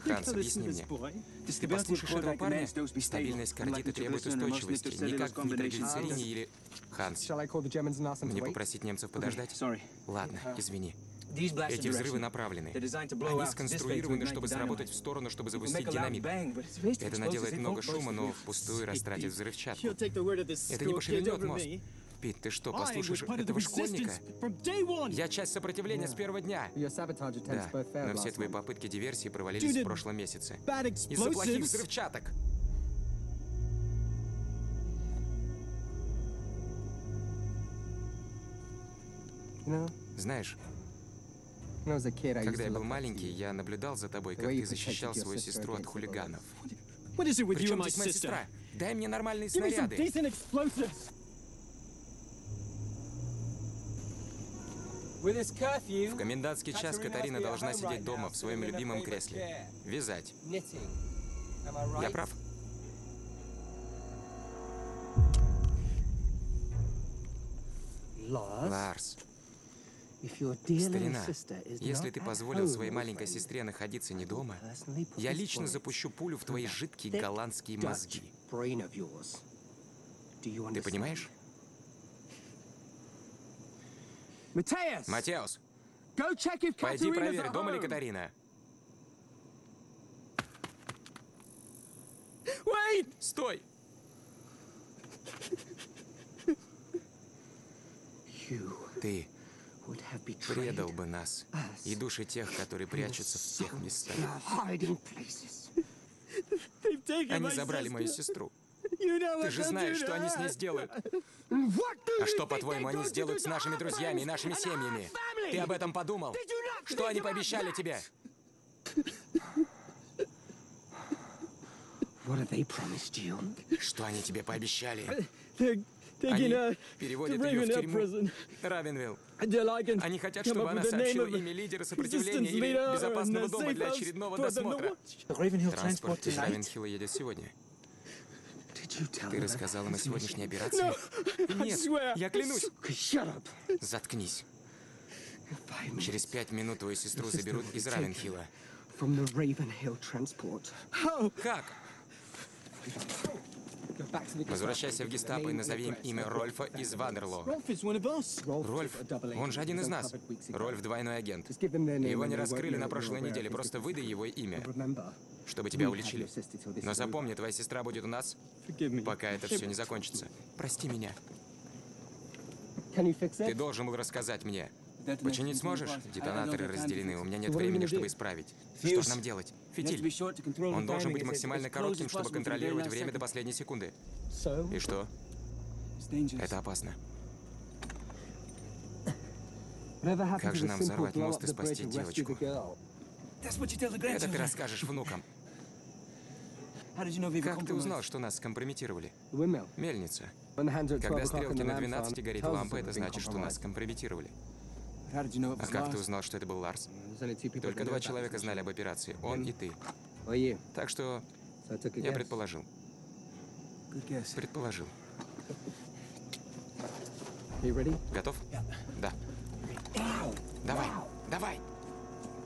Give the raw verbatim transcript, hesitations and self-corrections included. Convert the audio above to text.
Ханс, объясни мне. Ты послушаешь этого парня? Стабильность кардита требует устойчивости, не как в нитроглицерине или... Ханс, мне попросить немцев подождать? Ладно, извини. Эти взрывы направлены. Они сконструированы, чтобы сработать в сторону, чтобы запустить динамит. Это наделает много шума, но впустую растратит взрывчатку. Это не пошевельнет мост. Пит, ты что, послушаешь этого школьника? Я часть сопротивления с первого дня. Да, но все твои попытки диверсии провалились в прошлом месяце. Из-за плохих взрывчаток. Знаешь, когда я был маленький, я наблюдал за тобой, как ты защищал свою сестру от хулиганов. Причем здесь моя сестра? Дай мне нормальные снаряды. В комендантский час Катарина должна сидеть дома в своем любимом кресле. Вязать. Я прав? Ларс. Старина, если ты позволил своей маленькой сестре находиться не дома, я лично запущу пулю в твои жидкие голландские мозги. Ты понимаешь? Матеус, пойди проверь, дома ли Катарина. Стой! Ты предал бы нас и души тех, которые прячутся в тех местах. Они забрали мою сестру. Ты же знаешь, что они с ней сделают. А что, по-твоему, они сделают с нашими друзьями и нашими семьями? Ты об этом подумал? Что они пообещали тебе? Что они тебе пообещали? Они переводят ее в тюрьму. Равенвилл. Они хотят, чтобы она сообщила имя лидера сопротивления или безопасного дома для очередного досмотра. Транспорт из Равенхилла едет сегодня. Ты рассказал им о сегодняшней операции? Нет, я клянусь. Заткнись. Через пять минут твою сестру заберут из Равенхилла. Как? Возвращайся в гестапо и назови им имя Рольфа из Вандерло. Рольф, он же один из нас. Рольф двойной агент. Его не раскрыли на прошлой неделе, просто выдай его имя, чтобы тебя уличили. Но запомни, твоя сестра будет у нас, пока это все не закончится. Прости меня. Ты должен был рассказать мне. Починить сможешь? Детонаторы разделены, у меня нет времени, чтобы исправить. Что же нам делать? Фитиль. Он должен быть максимально коротким, чтобы контролировать время до последней секунды. И что? Это опасно. Как же нам взорвать мост и спасти девочку? Это ты расскажешь внукам. Как ты узнал, что нас скомпрометировали? Мельница. Когда стрелки на двенадцати горит лампа, это значит, что нас скомпрометировали. А как ты узнал, что это был Ларс? Только два человека знали об операции, он и ты. Так что я предположил. Предположил. Готов? Да. Давай, давай.